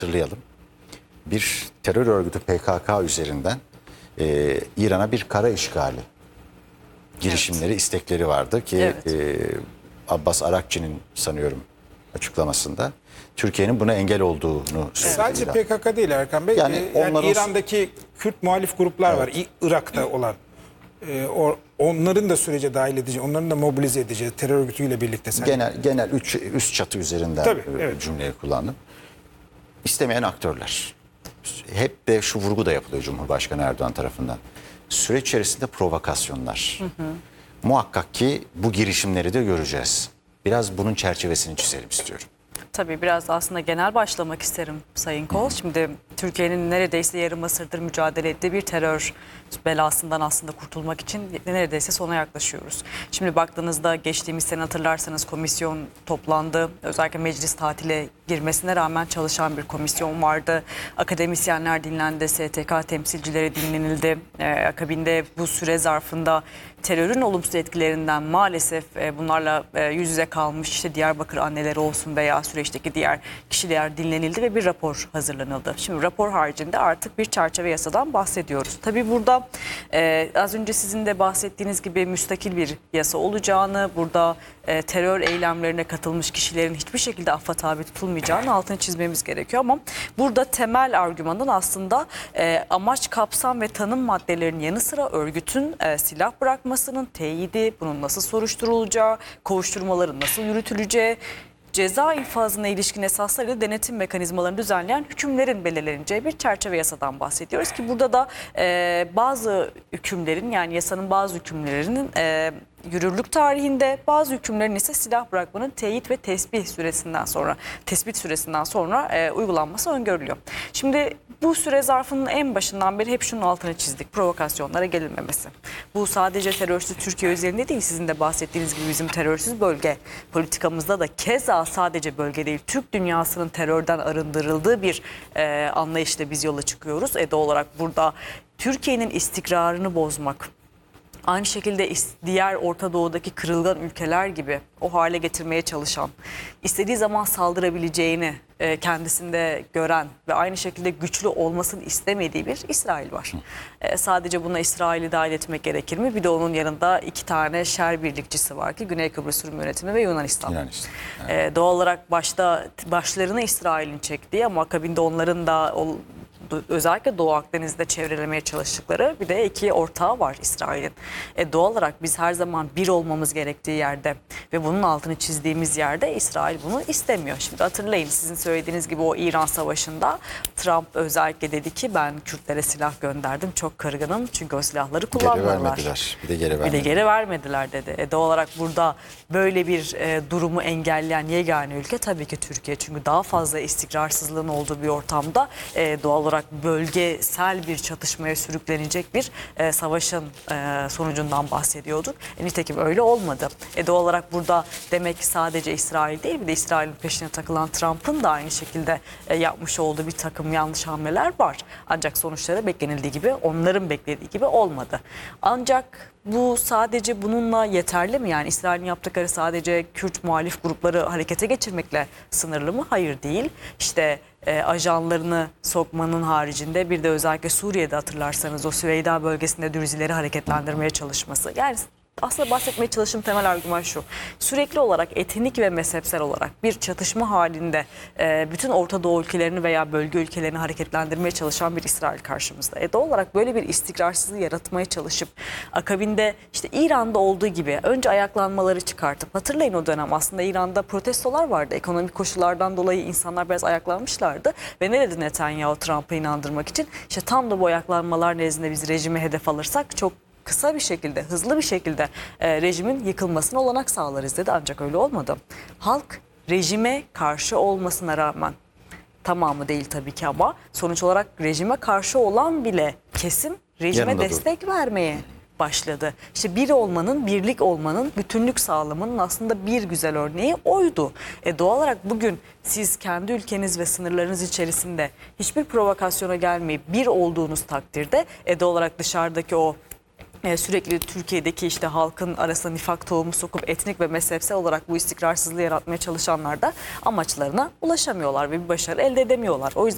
hatırlayalım. Bir terör örgütü PKK üzerinden İran'a bir kara işgali girişimleri, istekleri vardı ki Abbas Arakçı'nın sanıyorum açıklamasında Türkiye'nin buna engel olduğunu söyledi. Sadece PKK değil Erkan Bey. Yani onların... İran'daki Kürt muhalif gruplar var. Irak'ta olan. Onların da sürece dahil edici, onların da mobilize edici terör örgütüyle birlikte. Genel üst çatı üzerinden cümleyi kullandım. İstemeyen aktörler. Hep de şu vurgu da yapılıyor Cumhurbaşkanı Erdoğan tarafından. Süreç içerisinde provokasyonlar. Muhakkak ki bu girişimleri de göreceğiz. Biraz bunun çerçevesini çizelim istiyorum. Tabii biraz aslında genel başlamak isterim Sayın Kol. Şimdi Türkiye'nin neredeyse yarım asırdır mücadele ettiği bir terör belasından aslında kurtulmak için neredeyse sona yaklaşıyoruz. Şimdi baktığınızda geçtiğimiz sene hatırlarsanız komisyon toplandı. Özellikle meclis tatile girmesine rağmen çalışan bir komisyon vardı. Akademisyenler dinlendi, STK temsilcileri dinlenildi. Akabinde bu süre zarfında terörün olumsuz etkilerinden maalesef bunlarla yüz yüze kalmış işte Diyarbakır anneleri olsun veya süreçteki diğer kişiler dinlenildi ve bir rapor hazırlanıldı. Şimdi rapor haricinde artık bir çerçeve yasadan bahsediyoruz. Tabii burada az önce sizin de bahsettiğiniz gibi müstakil bir yasa olacağını, burada terör eylemlerine katılmış kişilerin hiçbir şekilde affa tabi tutulmayacağını altını çizmemiz gerekiyor. Ama burada temel argümanın aslında amaç, kapsam ve tanım maddelerinin yanı sıra örgütün silah bırakmasının teyidi, bunun nasıl soruşturulacağı, kovuşturmaların nasıl yürütüleceği, ceza infazına ilişkin esaslarıyla denetim mekanizmalarını düzenleyen hükümlerin belirleneceği bir çerçeve yasadan bahsediyoruz ki burada da bazı hükümlerin, yani yasanın bazı hükümlerinin yürürlük tarihinde, bazı hükümlerin ise silah bırakmanın teyit ve tespit süresinden sonra uygulanması öngörülüyor. Şimdi bu süre zarfının en başından beri hep şunun altını çizdik: provokasyonlara gelinmemesi. Bu sadece terörsüz Türkiye üzerinde değil, sizin de bahsettiğiniz gibi bizim terörsüz bölge politikamızda da keza sadece bölge değil, Türk dünyasının terörden arındırıldığı bir anlayışla biz yola çıkıyoruz. Doğal olarak burada Türkiye'nin istikrarını bozmak, aynı şekilde diğer Orta Doğu'daki kırılgan ülkeler gibi o hale getirmeye çalışan, istediği zaman saldırabileceğini kendisinde gören ve aynı şekilde güçlü olmasını istemediği bir İsrail var. Sadece buna İsrail'i dahil etmek gerekir mi? Bir de onun yanında iki tane şer birlikçisi var ki Güney Kıbrıs Rum Yönetimi ve Yunanistan. Evet. Doğal olarak başlarını İsrail'in çektiği ama akabinde onların da özellikle Doğu Akdeniz'de çevrelemeye çalıştıkları bir de iki ortağı var İsrail'in. Doğal olarak biz her zaman bir olmamız gerektiği yerde ve bunun altını çizdiğimiz yerde İsrail bunu istemiyor. Şimdi hatırlayın, sizin söylediğiniz gibi o İran Savaşı'nda Trump özellikle dedi ki ben Kürtlere silah gönderdim, çok kırgınım çünkü o silahları kullanmadılar. Bir de geri vermediler dedi. Doğal olarak burada böyle bir durumu engelleyen yegane ülke tabii ki Türkiye. Çünkü daha fazla istikrarsızlığın olduğu bir ortamda doğal olarak bölgesel bir çatışmaya sürüklenecek bir savaşın sonucundan bahsediyorduk. Nitekim öyle olmadı. Doğal olarak burada demek ki sadece İsrail değil, bir de İsrail'in peşine takılan Trump'ın da aynı şekilde yapmış olduğu bir takım yanlış hamleler var. Ancak sonuçları beklenildiği gibi, onların beklediği gibi olmadı. Ancak bu sadece bununla yeterli mi? Yani İsrail'in yaptıkları sadece Kürt muhalif grupları harekete geçirmekle sınırlı mı? Hayır, değil. İşte ajanlarını sokmanın haricinde bir de özellikle Suriye'de hatırlarsanız o Süveyda bölgesinde Dürzileri hareketlendirmeye çalışması. Yani aslında bahsetmeye çalıştığım temel argüman şu: sürekli olarak etnik ve mezhepsel olarak bir çatışma halinde bütün Orta Doğu ülkelerini veya bölge ülkelerini hareketlendirmeye çalışan bir İsrail karşımızda. Doğal olarak böyle bir istikrarsızlığı yaratmaya çalışıp akabinde işte İran'da olduğu gibi önce ayaklanmaları çıkartıp, hatırlayın o dönem aslında İran'da protestolar vardı. Ekonomik koşullardan dolayı insanlar biraz ayaklanmışlardı ve ne dedi Netanyahu Trump'ı inandırmak için? İşte tam da bu ayaklanmalar nezdinde biz rejimi hedef alırsak çok kısa bir şekilde, hızlı bir şekilde rejimin yıkılmasına olanak sağlarız dedi. Ancak öyle olmadı. Halk rejime karşı olmasına rağmen, tamamı değil tabii ki ama sonuç olarak rejime karşı olan bile kesim rejime destek vermeye başladı. İşte bir olmanın, birlik olmanın, bütünlük sağlamanın aslında bir güzel örneği oydu. Doğal olarak bugün siz kendi ülkeniz ve sınırlarınız içerisinde hiçbir provokasyona gelmeyip bir olduğunuz takdirde doğal olarak dışarıdaki o sürekli Türkiye'deki işte halkın arasına nifak tohumu sokup etnik ve mezhepsel olarak bu istikrarsızlığı yaratmaya çalışanlar da amaçlarına ulaşamıyorlar ve bir başarı elde edemiyorlar. O yüzden